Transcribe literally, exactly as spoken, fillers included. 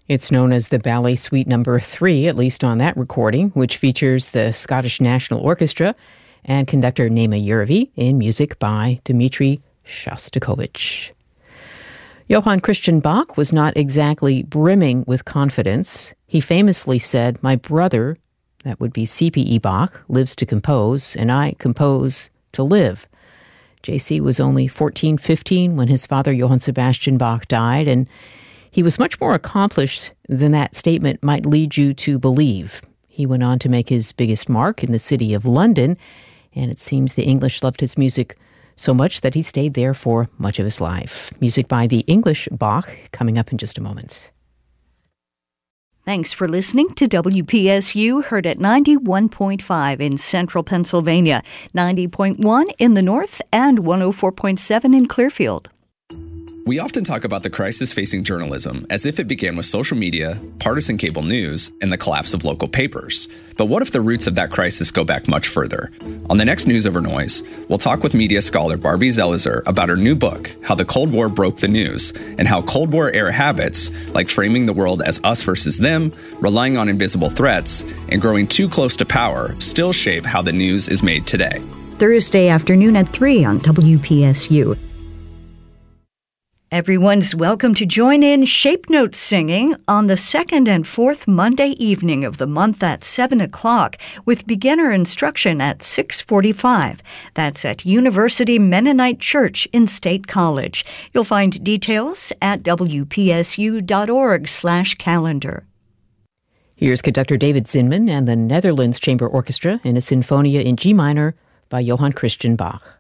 It's known as the Ballet Suite Number Three, at least on that recording, which features the Scottish National Orchestra and conductor Naima Jurvi in music by Dmitri Shostakovich. Johann Christian Bach was not exactly brimming with confidence. He famously said, "My brother," that would be C P E Bach, "lives to compose, and I compose to live." J C was only fourteen, fifteen when his father, Johann Sebastian Bach, died, and he was much more accomplished than that statement might lead you to believe. He went on to make his biggest mark in the city of London, and it seems the English loved his music so much that he stayed there for much of his life. Music by the English Bach coming up in just a moment. Thanks for listening to W P S U, heard at ninety-one point five in central Pennsylvania, ninety point one in the north, and one oh four point seven in Clearfield. We often talk about the crisis facing journalism as if it began with social media, partisan cable news, and the collapse of local papers. But what if the roots of that crisis go back much further? On the next News Over Noise, we'll talk with media scholar Barbie Zelizer about her new book, How the Cold War Broke the News, and how Cold War-era habits, like framing the world as us versus them, relying on invisible threats, and growing too close to power, still shape how the news is made today. Thursday afternoon at three on W P S U. Everyone's welcome to join in Shape Notes singing on the second and fourth Monday evening of the month at seven o'clock with beginner instruction at six forty-five. That's at University Mennonite Church in State College. You'll find details at W P S U dot org slash calendar. Here's conductor David Zinman and the Netherlands Chamber Orchestra in a Sinfonia in G minor by Johann Christian Bach.